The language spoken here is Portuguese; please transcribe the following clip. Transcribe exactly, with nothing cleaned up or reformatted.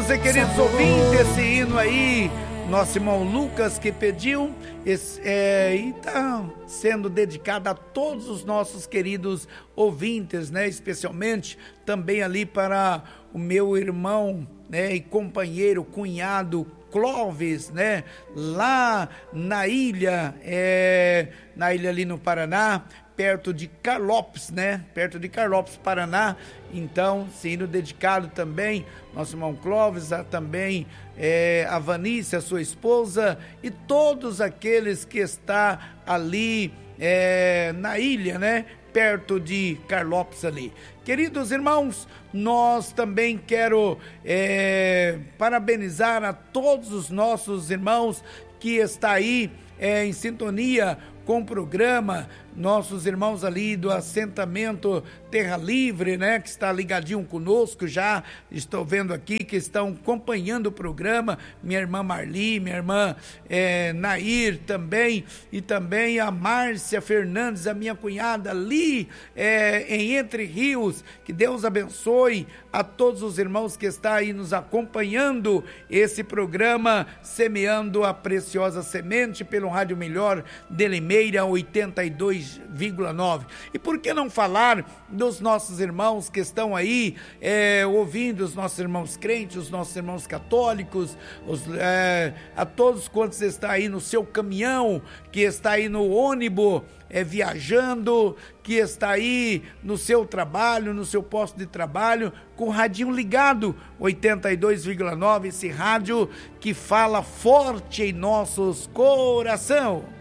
Amados e queridos ouvintes, esse hino aí, nosso irmão Lucas que pediu, esse, é, e está sendo dedicado a todos os nossos queridos ouvintes, né? Especialmente também ali para o meu irmão, né? E companheiro, cunhado Clóvis, né? Lá na ilha, é, na ilha ali no Paraná, perto de Carlópolis, né? Perto de Carlópolis, Paraná. Então, sendo dedicado também, nosso irmão Clóvis, a, também é, a Vanice, a sua esposa, e todos aqueles que estão ali é, na ilha, né? Perto de Carlópolis ali. Queridos irmãos, nós também quero é, parabenizar a todos os nossos irmãos que está aí é, em sintonia com o programa, nossos irmãos ali do assentamento Terra Livre, né, que está ligadinho conosco, já estou vendo aqui que estão acompanhando o programa, minha irmã Marli, minha irmã é, Nair também, e também a Márcia Fernandes, a minha cunhada ali é, em Entre Rios. Que Deus abençoe a todos os irmãos que estão aí nos acompanhando esse programa, semeando a preciosa semente pelo Rádio Melhor de Limeira oitenta e dois vírgula nove. E por que não falar dos nossos irmãos que estão aí é, ouvindo, os nossos irmãos crentes, os nossos irmãos católicos, os, é, a todos quantos estão aí no seu caminhão, que está aí no ônibus, é, viajando, que está aí no seu trabalho, no seu posto de trabalho, com o radinho ligado, oitenta e dois vírgula nove, esse rádio que fala forte em nossos corações.